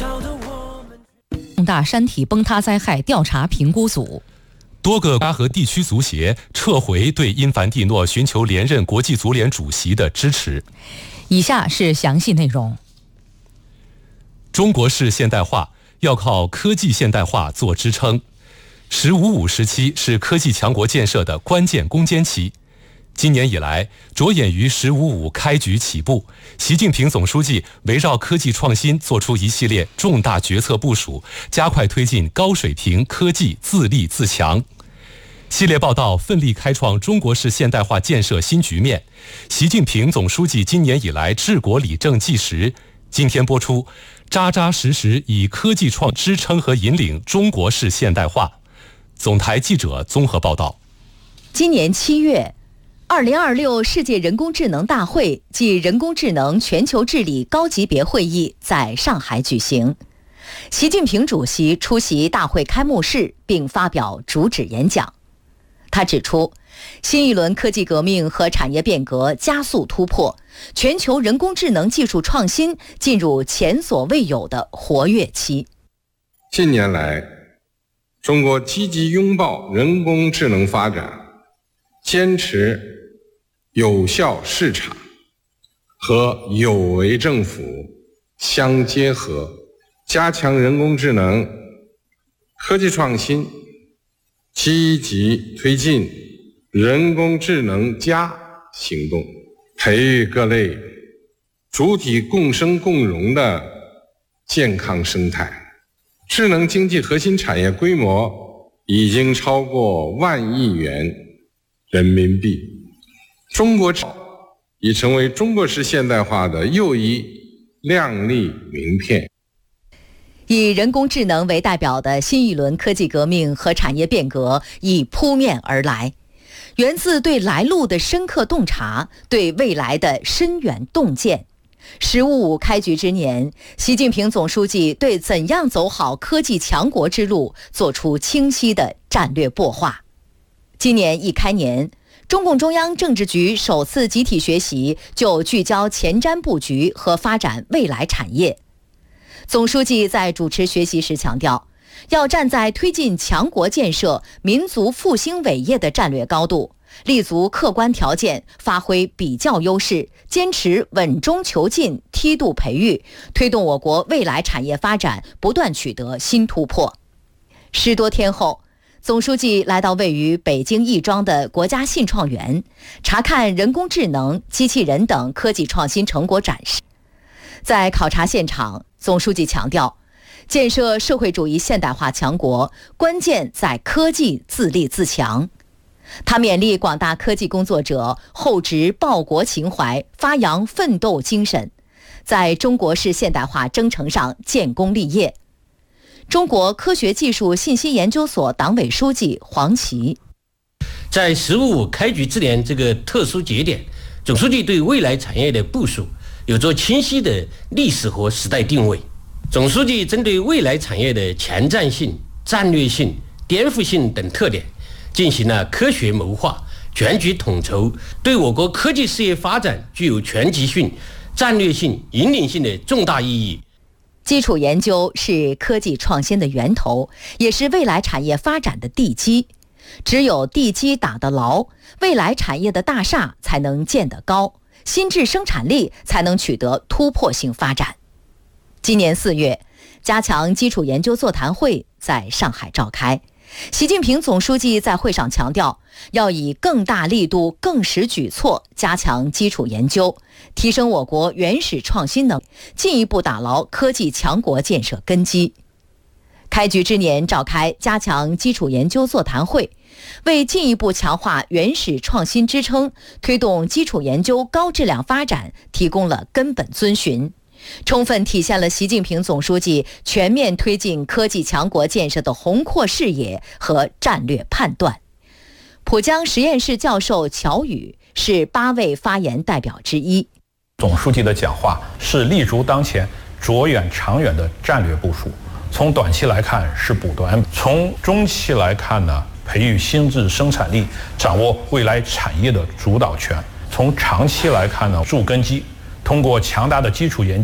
重大山体崩塌灾害调查评估组。 多个国家和地区足协撤回对因凡蒂诺寻求连任国际足联主席的支持。 以下是详细内容。 中国式现代化要靠科技现代化做支撑。“15+5”时期是科技强国建设的关键攻坚期。今年以来，着眼于“15+5”开局起步，习近平总书记围绕科技创新做出一系列重大决策部署，加快推进高水平科技自立自强。系列报道奋力开创中国式现代化建设新局面。习近平总书记今年以来治国理政纪实。今天播出，扎扎实实以科技创支撑和引领中国式现代化。总台记者综合报道。 今年7月，2026世界人工智能大会暨人工智能全球治理高级别会议在上海举行。习近平主席出席大会开幕式并发表主旨演讲。他指出，新一轮科技革命和产业变革加速突破，全球人工智能技术创新进入前所未有的活跃期。 近年来，中国积极拥抱人工智能发展，坚持有效市场和有为政府相结合，加强人工智能科技创新，积极推进人工智能+行动，培育各类主体共生共荣的健康生态。智能经济核心产业规模已经超过10000亿元人民币，中国已成为中国式现代化的又一亮丽名片。 以人工智能为代表的新一轮科技革命和产业变革已扑面而来，源自对来路的深刻洞察，对未来的深远洞见。“15+5”开局之年，习近平总书记对怎样走好科技强国之路作出清晰的战略擘画。今年一开年，中共中央政治局首次集体学习就聚焦前瞻布局和发展未来产业。总书记在主持学习时强调，要站在推进强国建设、民族复兴伟业的战略高度，立足客观条件，发挥比较优势，坚持稳中求进、梯度培育，推动我国未来产业发展不断取得新突破。10多天后，总书记来到位于北京亦庄的国家信创园，查看人工智能、机器人等科技创新成果展示。在考察现场，总书记强调，建设社会主义现代化强国，关键在科技自立自强。他勉励广大科技工作者厚植报国情怀，发扬奋斗精神，在中国式现代化征程上建功立业。中国科学技术信息研究所党委书记黄奇， 在“15+5”开局之年这个特殊节点，总书记对未来产业的部署有着清晰的历史和时代定位。总书记针对未来产业的前瞻性、战略性、颠覆性等特点，进行了科学谋划、全局统筹，对我国科技事业发展具有全局性、战略性、引领性的重大意义。 基础研究是科技创新的源头，也是未来产业发展的地基。只有地基打得牢，未来产业的大厦才能建得高，新质生产力才能取得突破性发展。今年4月，加强基础研究座谈会在上海召开。习近平总书记在会上强调，要以更大力度、更实举措加强基础研究，提升我国原始创新能力，进一步打牢科技强国建设根基。开局之年召开加强基础研究座谈会，为进一步强化原始创新支撑，推动基础研究高质量发展提供了根本遵循，充分体现了习近平总书记全面推进科技强国建设的宏阔视野和战略判断。浦江实验室教授乔宇是8位发言代表之一。 总书记的讲话是立足当前、着眼长远的战略部署。从短期来看是补短，从中期来看呢，培育新质生产力，掌握未来产业的主导权；从长期来看呢，筑根基。通过强大的基础研究，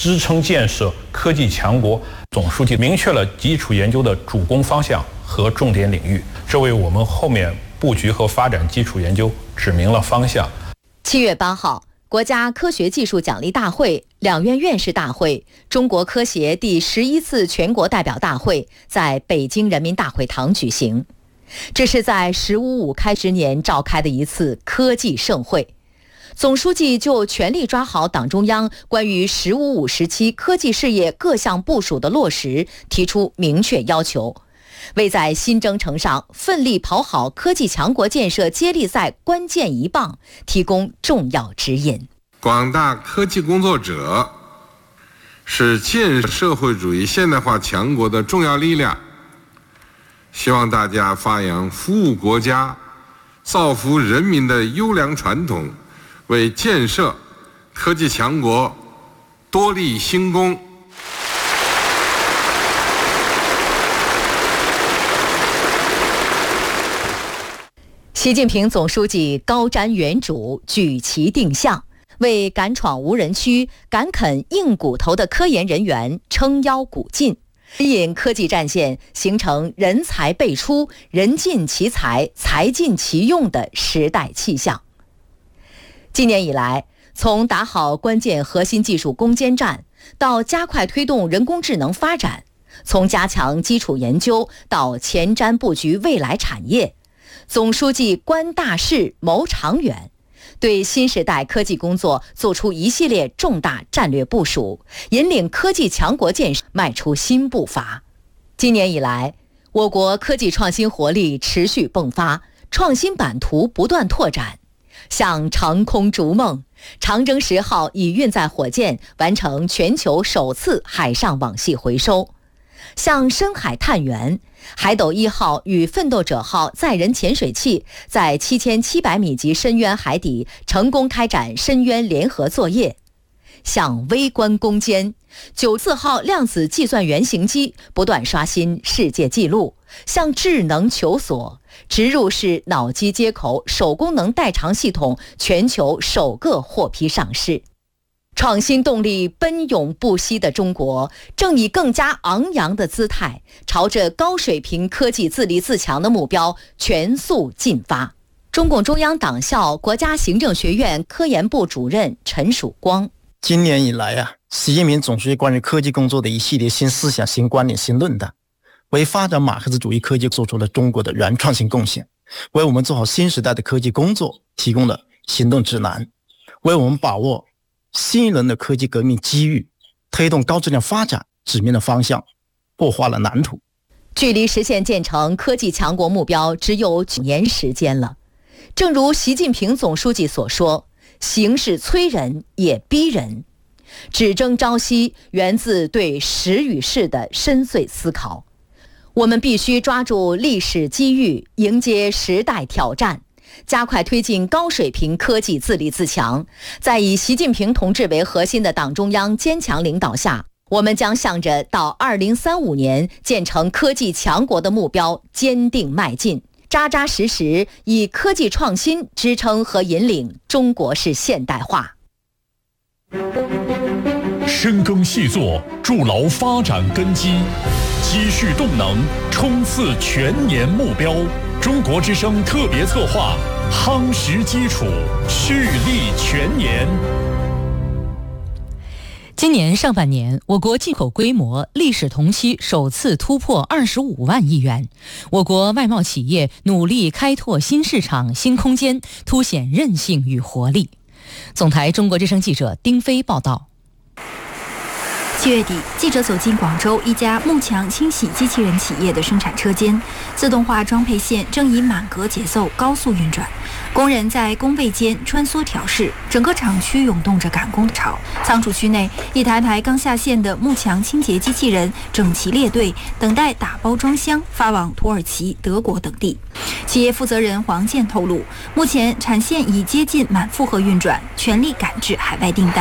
支撑建设科技强国。总书记明确了基础研究的主攻方向和重点领域，这为我们后面布局和发展基础研究指明了方向。 7月8号，国家科学技术奖励大会、两院院士大会、中国科协第11次全国代表大会在北京人民大会堂举行。这是在“15+5”开10年召开的一次科技盛会。总书记就全力抓好党中央关于“15+5”时期科技事业各项部署的落实提出明确要求，为在新征程上奋力跑好科技强国建设接力赛关键一棒提供重要指引。 广大科技工作者是建设社会主义现代化强国的重要力量，希望大家发扬服务国家、造福人民的优良传统，为建设科技强国多立新功。 习近平总书记高瞻远瞩，举旗定向，为敢闯无人区、敢啃硬骨头的科研人员撑腰鼓劲，指引科技战线形成人才辈出、人尽其才、才尽其用的时代气象。今年以来，从打好关键核心技术攻坚战，到加快推动人工智能发展，从加强基础研究到前瞻布局未来产业，总书记观大势、谋长远，对新时代科技工作做出一系列重大战略部署，引领科技强国建设迈出新步伐。今年以来，我国科技创新活力持续迸发，创新版图不断拓展。向长空逐梦，长征10号已运载火箭完成全球首次海上网系回收；向深海探源，海斗1号与奋斗者号载人潜水器在7700米级深渊海底成功开展深渊联合作业；向微观攻坚，94号量子计算原型机不断刷新世界纪录；向智能求索，植入式脑机接口手功能代偿系统全球首个获批上市。创新动力奔涌不息的中国，正以更加昂扬的姿态，朝着高水平科技自立自强的目标全速进发。中共中央党校国家行政学院科研部主任陈曙光： 今年以来习近平总书记关于科技工作的一系列新思想、新观点、新论断，为发展马克思主义科技做出了中国的原创性贡献，为我们做好新时代的科技工作提供了行动指南，为我们把握新一轮的科技革命机遇、推动高质量发展指明了方向，擘画了蓝图。 距离实现建成科技强国目标只有9年时间了。正如习近平总书记所说，形势催人也逼人。只争朝夕源自对时与势的深邃思考。我们必须抓住历史机遇，迎接时代挑战，加快推进高水平科技自立自强。在以习近平同志为核心的党中央坚强领导下，我们将向着到2035年建成科技强国的目标坚定迈进，扎扎实实以科技创新支撑和引领中国式现代化。 深耕细作，筑牢发展根基，积蓄动能，冲刺全年目标。中国之声特别策划，夯实基础，蓄力全年。 今年上半年，我国进口规模历史同期首次突破25万亿元。我国外贸企业努力开拓新市场、新空间，凸显韧性与活力。总台中国之声记者丁飞报道。 7月底，记者走进广州一家幕墙清洗机器人企业的生产车间，自动化装配线正以满格节奏高速运转，工人在工位间穿梭调试，整个厂区涌动着赶工的潮。仓储区内，一台台刚下线的幕墙清洁机器人整齐列队，等待打包装箱发往土耳其、德国等地。企业负责人黄健透露，目前产线已接近满负荷运转，全力赶制海外订单。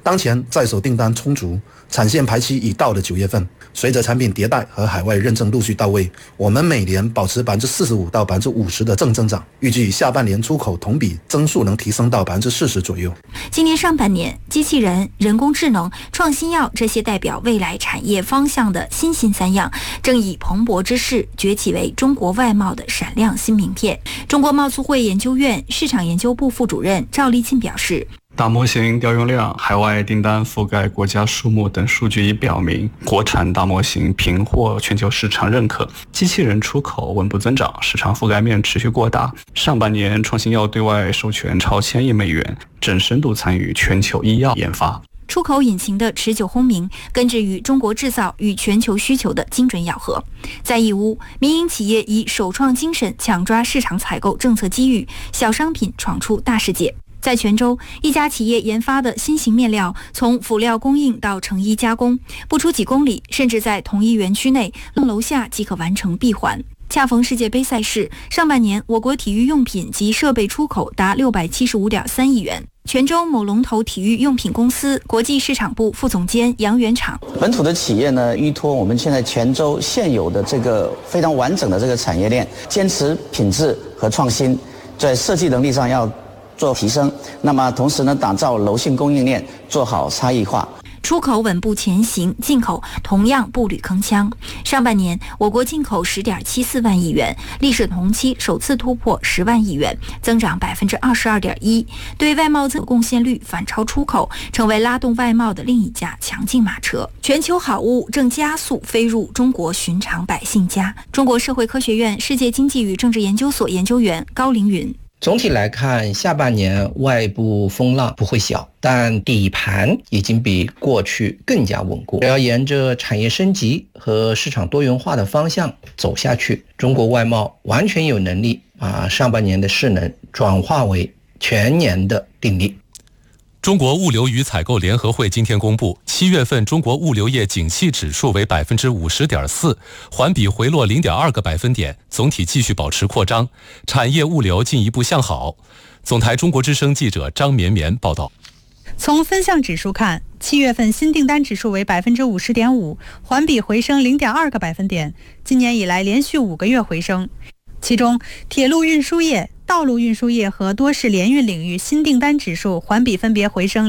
当前在手订单充足，产线排期已到了9月份。随着产品迭代和海外认证陆续到位，我们每年保持45%到50%的正增长，预计下半年出口同比增速能提升到40%左右。 今年上半年，机器人、人工智能、创新药这些代表未来产业方向的新兴三样，正以蓬勃之势崛起为中国外贸的闪亮新名片。中国贸促会研究院市场研究部副主任赵立进表示， 大模型调用量、海外订单覆盖国家数目等数据已表明，国产大模型频获全球市场认可，机器人出口稳步增长，市场覆盖面持续扩大。上半年创新药对外授权超1000亿美元，正深度参与全球医药研发。 出口引擎的持久轰鸣，根植于中国制造与全球需求的精准咬合。在义乌，民营企业以首创精神抢抓市场采购政策机遇，小商品闯出大世界。在泉州，一家企业研发的新型面料，从辅料供应到成衣加工，不出几公里，甚至在同一园区内楼下即可完成闭环。恰逢世界杯赛事，上半年我国体育用品及设备出口达675.3亿元。泉州某龙头体育用品公司国际市场部副总监杨元厂， 本土的企业呢，依托我们现在泉州现有的这个非常完整的这个产业链，坚持品质和创新，在设计能力上要做提升，那么同时呢，打造柔性供应链，做好差异化。 出口稳步前行，进口同样步履铿锵。上半年，我国进口10.74万亿元，历史同期首次突破10万亿元，增长22.1%，对外贸增贡献率反超出口，成为拉动外贸的另一架强劲马车。全球好物正加速飞入中国寻常百姓家。中国社会科学院世界经济与政治研究所研究员高凌云。 总体来看，下半年外部风浪不会小，但底盘已经比过去更加稳固。只要沿着产业升级和市场多元化的方向走下去，中国外贸完全有能力把上半年的势能转化为全年的定力。 中国物流与采购联合会今天公布，7月份中国物流业景气指数为50.4%，环比回落0.2个百分点，总体继续保持扩张，产业物流进一步向好。总台中国之声记者张绵绵报道。 从分项指数看，7月份新订单指数为50.5%，环比回升0.2个百分点，今年以来连续5个月回升。其中，铁路运输业、道路运输业和多式联运领域新订单指数环比分别回升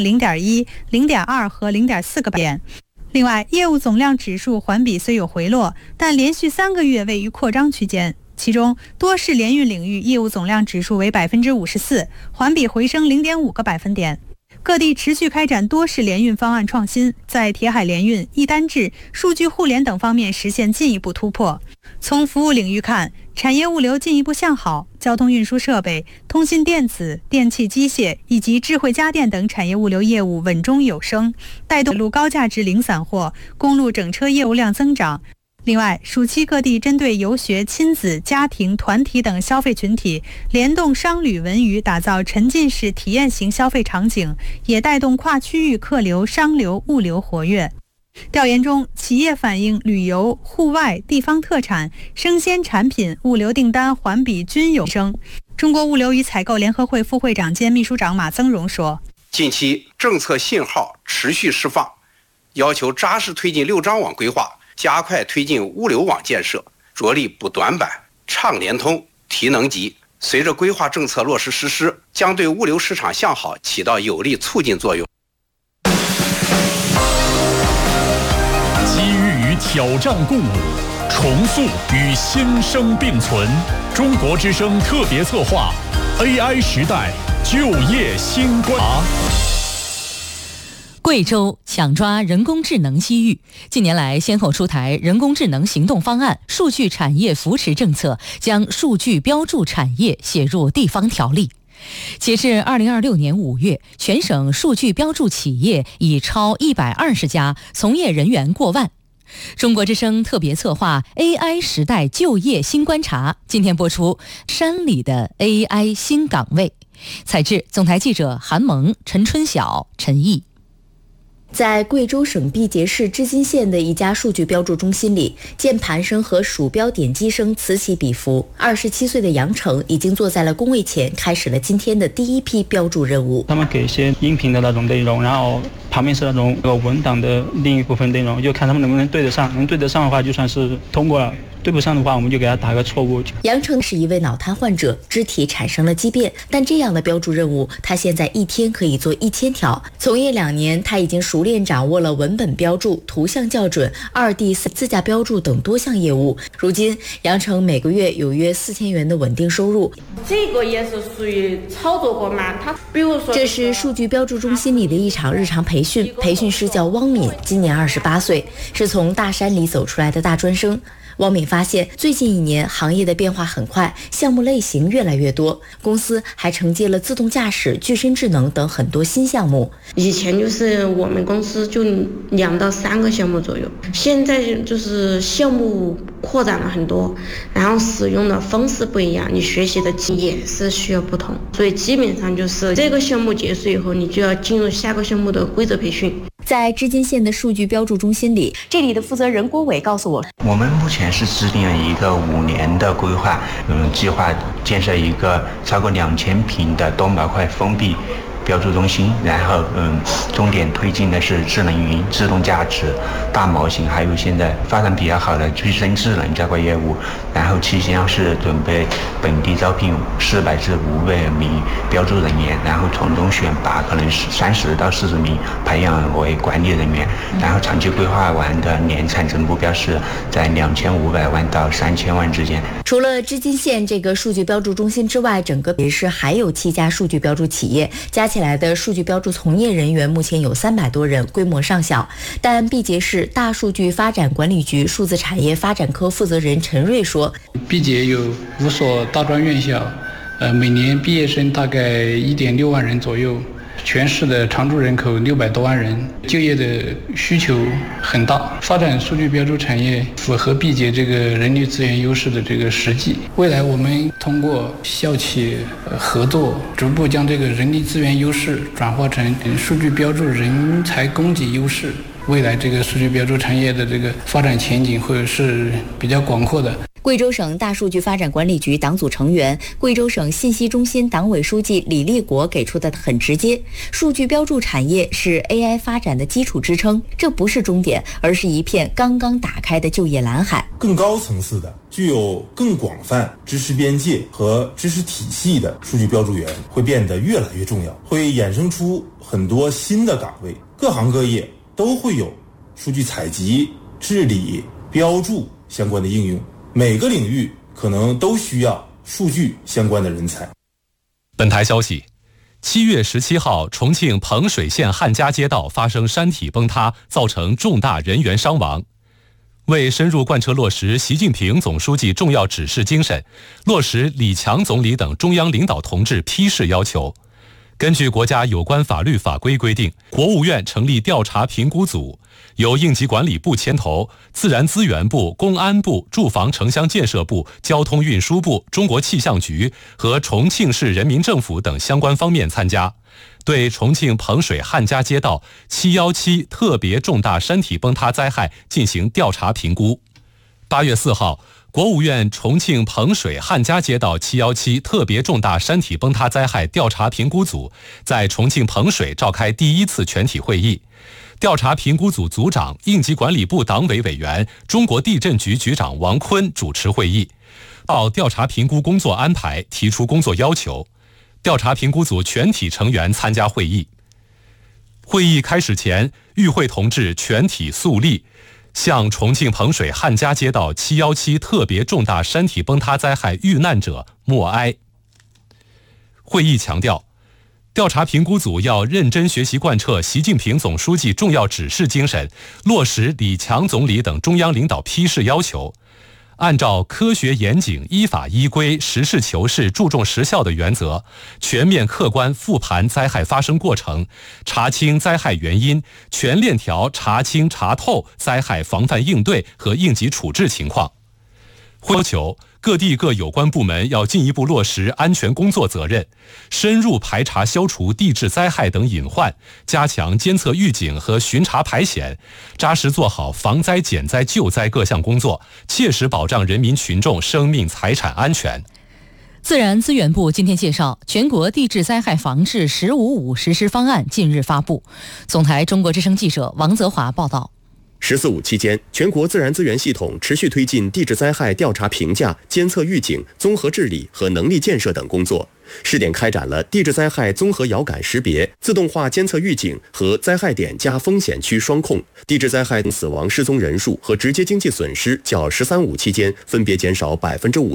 0.1、0.2和0.4个百分点。另外，业务总量指数环比虽有回落，但连续3个月位于扩张区间。其中，多式联运领域业务总量指数为54%，环比回升0.5个百分点。各地持续开展多式联运方案创新，在铁海联运、一单制、数据互联等方面实现进一步突破。从服务领域看，产业物流进一步向好，交通运输设备、通信电子、电气机械以及智慧家电等产业物流业务稳中有升，带动铁路高价值零散货、公路整车业务量增长。另外，暑期各地针对游学、亲子、家庭、团体等消费群体，联动商旅文娱，打造沉浸式体验型消费场景，也带动跨区域客流、商流、物流活跃。调研中，企业反映旅游、户外、地方特产、生鲜产品物流订单环比均有升。中国物流与采购联合会副会长兼秘书长马增荣说： 近期政策信号持续释放，要求扎实推进6张网规划，加快推进物流网建设，着力补短板、畅联通、提能级。随着规划政策落实实施，将对物流市场向好起到有力促进作用。 机遇与挑战共舞，重塑与新生并存。中国之声特别策划 AI 时代就业新观察。 贵州抢抓人工智能机遇，近年来先后出台人工智能行动方案、数据产业扶持政策，将数据标注产业写入地方条例。截至2026年5月，全省数据标注企业已超120家，从业人员过万。中国之声特别策划 AI 时代就业新观察，今天播出山里的 AI 新岗位。采制总台记者韩萌、陈春晓、陈毅。 在贵州省毕节市织金县的一家数据标注中心里，键盘声和鼠标点击声此起彼伏。27岁的杨成已经坐在了工位前，开始了今天的第一批标注任务。 他们给一些音频的那种内容，然后旁边是那种文档的另一部分内容，就看他们能不能对得上。能对得上的话，就算是通过了。对不上的话，我们就给他打个错误。 杨成是一位脑瘫患者，肢体产生了畸变，但这样的标注任务，他现在一天可以做1000条。从业2年，他已经熟练掌握了文本标注、图像校准、2D、自驾标注等多项业务。如今，杨成每个月有约4000元的稳定收入。 这个也是属于操作过嘛？他比如说， 这是数据标注中心里的一场日常培训，培训师叫汪敏，今年28岁，是从大山里走出来的大专生。汪敏发现，最近1年行业的变化很快，项目类型越来越多，公司还承接了自动驾驶、具身智能等很多新项目。 以前就是我们公司就2到3个项目左右，现在就是项目扩展了很多，然后使用的方式不一样，你学习的也是需要不同，所以基本上就是这个项目结束以后，你就要进入下个项目的规则培训。 在织金县的数据标注中心里，这里的负责人郭伟告诉我们目前是制定了一个5年的规划，计划建设一个超过2000平的多模块封闭标注中心，然后重点推进的是智能云、自动驾驶、大模型，还有现在发展比较好的具身智能这块业务。然后期间是准备本地招聘400至500名标注人员，然后从中选拔可能30到40名培养为管理人员。然后长期规划完的年产值目标是在2500万到3000万之间。 除了织金县这个数据标注中心之外，整个别市还有7家数据标注企业，加起来的数据标注从业人员目前有300多人，规模尚小。但毕节市大数据发展管理局数字产业发展科负责人陈瑞说， 毕节有5所大专院校，每年毕业生大概1.6万人左右，全市的常住人口600多万人，就业的需求很大。发展数据标注产业符合毕节这个人力资源优势的这个实际。未来我们通过校企合作，逐步将这个人力资源优势转化成数据标注人才供给优势。未来这个数据标注产业的这个发展前景会是比较广阔的。 贵州省大数据发展管理局党组成员、贵州省信息中心党委书记李立国给出的很直接：数据标注产业是 AI 发展的基础支撑，这不是终点，而是一片刚刚打开的就业蓝海。 更高层次的、具有更广泛知识边界和知识体系的数据标注员会变得越来越重要，会衍生出很多新的岗位，各行各业都会有数据采集、治理、标注相关的应用。每个领域可能都需要数据相关的人才。 本台消息，7月17号，重庆彭水县汉家街道发生山体崩塌，造成重大人员伤亡。为深入贯彻落实习近平总书记重要指示精神，落实李强总理等中央领导同志批示要求，根据国家有关法律法规规定，国务院成立调查评估组，由应急管理部牵头，自然资源部、公安部、住房城乡建设部、交通运输部、中国气象局和重庆市人民政府等相关方面参加，对重庆彭水汉家街道717特别重大山体崩塌灾害进行调查评估。8月4号，国务院重庆彭水汉家街道717特别重大山体崩塌灾害调查评估组在重庆彭水召开第1次全体会议。调查评估组组长、应急管理部党委委员、中国地震局局长王坤主持会议，报调查评估工作安排，提出工作要求。调查评估组全体成员参加会议。会议开始前，与会同志全体肃立，向重庆彭水汉家街道717特别重大山体崩塌灾害遇难者默哀。会议强调，调查评估组要认真学习贯彻习近平总书记重要指示精神，落实李强总理等中央领导批示要求，按照科学严谨、依法依规、实事求是、注重实效的原则，全面客观复盘灾害发生过程，查清灾害原因，全链条查清查透灾害防范应对和应急处置情况。 要求各地各有关部门要进一步落实安全工作责任，深入排查消除地质灾害等隐患，加强监测预警和巡查排险，扎实做好防灾减灾救灾各项工作，切实保障人民群众生命财产安全。 自然资源部今天介绍，全国地质灾害防治“15.5”实施方案近日发布。总台中国之声记者王泽华报道。 “14.5”期间，全国自然资源系统持续推进地质灾害调查评价、监测预警、综合治理和能力建设等工作，试点开展了地质灾害综合遥感识别、自动化监测预警和灾害点加风险区双控。地质灾害死亡失踪人数和直接经济损失较“13.5”期间分别减少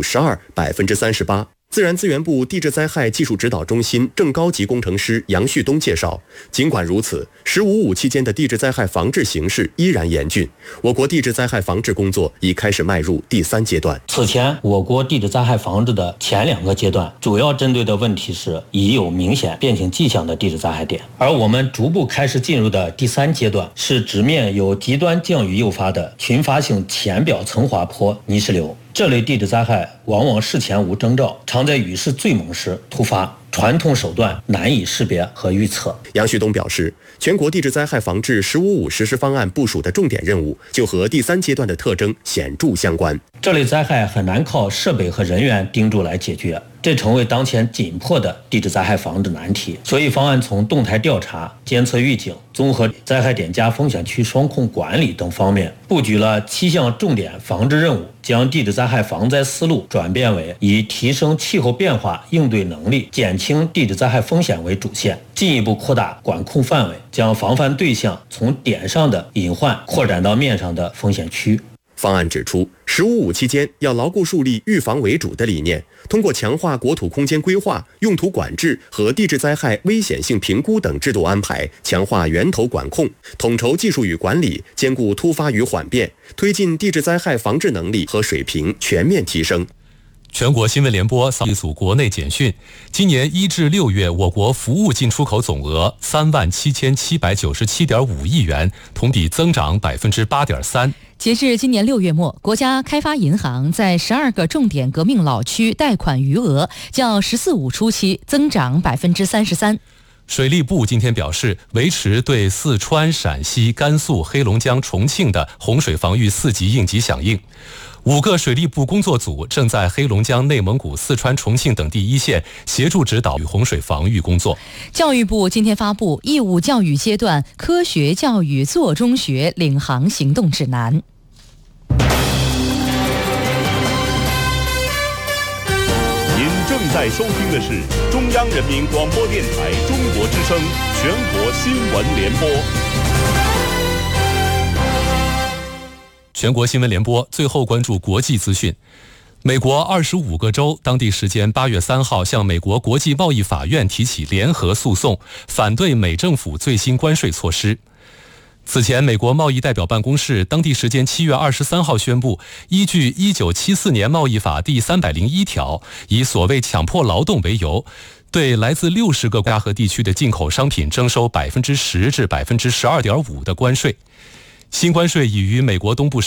52%、38%。自然资源部地质灾害技术指导中心正高级工程师杨旭东介绍，尽管如此，“15.5”期间的地质灾害防治形势依然严峻，我国地质灾害防治工作已开始迈入第3阶段。 此前，我国地质灾害防治的前2个阶段，主要针对的问题是已有明显变形迹象的地质灾害点，而我们逐步开始进入的第3阶段，是直面有极端降雨诱发的群发性浅表层滑坡泥石流。这类地质灾害往往事前无征兆，常在雨势最猛时突发，传统手段难以识别和预测。 杨旭东表示，全国地质灾害防治“15.5”实施方案部署的重点任务，就和第3阶段的特征显著相关。 这类灾害很难靠设备和人员盯住来解决，这成为当前紧迫的地质灾害防治难题。所以，方案从动态调查、监测预警、综合灾害点加风险区双控管理等方面，布局了7项重点防治任务，将地质灾害防灾思路转变为以提升气候变化应对能力、减轻地质灾害风险为主线，进一步扩大管控范围，将防范对象从点上的隐患扩展到面上的风险区。 方案指出，“15.5”期间要牢固树立预防为主的理念，通过强化国土空间规划、用途管制和地质灾害危险性评估等制度安排，强化源头管控，统筹技术与管理，兼顾突发与缓变，推进地质灾害防治能力和水平全面提升。 全国新闻联播扫一组国内简讯。今年1至6月，我国服务进出口总额37797.5亿元，同比增长8.3%。 截至今年6月末，国家开发银行在12个重点革命老区贷款余额较“14.5”初期增长33%。 水利部今天表示，维持对四川、陕西、甘肃、黑龙江、重庆的洪水防御4级应急响应。5个水利部工作组正在黑龙江、内蒙古、四川、重庆等地一线协助指导与洪水防御工作。 教育部今天发布义务教育阶段科学教育做中学领航行动指南。 您正在收听的是中央人民广播电台中国之声全国新闻联播。 全国新闻联播，最后关注国际资讯。美国25个州当地时间8月3号向美国国际贸易法院提起联合诉讼，反对美政府最新关税措施。此前，美国贸易代表办公室当地时间7月23号宣布，依据1974年贸易法第301条，以所谓强迫劳动为由，对来自60个国家和地区的进口商品征收10%至12.5%的关税。新关税已于美国东部